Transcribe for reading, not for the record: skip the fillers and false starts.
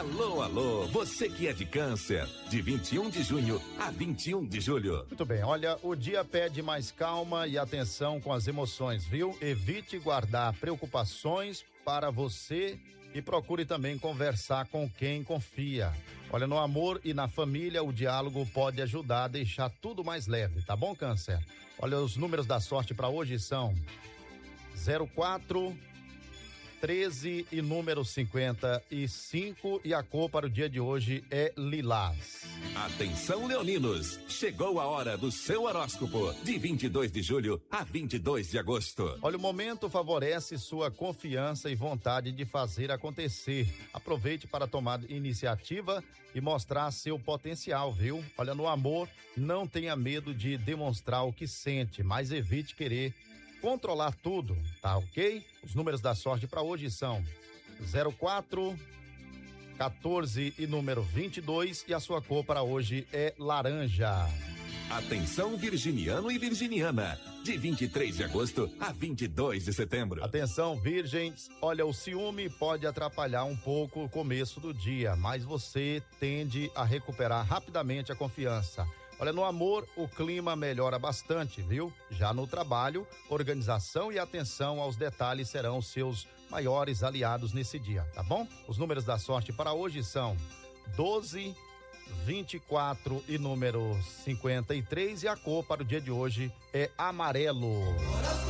Alô, alô, você que é de Câncer, de 21 de junho a 21 de julho. Muito bem, olha, o dia pede mais calma e atenção com as emoções, viu? Evite guardar preocupações para você e procure também conversar com quem confia. Olha, no amor e na família, o diálogo pode ajudar a deixar tudo mais leve, tá bom, Câncer? Olha, os números da sorte para hoje são 04, 13 e número 55, e a cor para o dia de hoje é lilás. Atenção, leoninos, chegou a hora do seu horóscopo, de 22 de julho a 22 de agosto. Olha, o momento favorece sua confiança e vontade de fazer acontecer. Aproveite para tomar iniciativa e mostrar seu potencial, viu? Olha, no amor, não tenha medo de demonstrar o que sente, mas evite querer controlar tudo, tá ok? Os números da sorte para hoje são 04, 14 e número 22, e a sua cor para hoje é laranja. Atenção, virginiano e virginiana, de 23 de agosto a 22 de setembro. Atenção, virgens, olha, o ciúme pode atrapalhar um pouco o começo do dia, mas você tende a recuperar rapidamente a confiança. Olha, no amor, o clima melhora bastante, viu? Já no trabalho, organização e atenção aos detalhes serão seus maiores aliados nesse dia, tá bom? Os números da sorte para hoje são 12, 24 e número 53, e a cor para o dia de hoje é amarelo.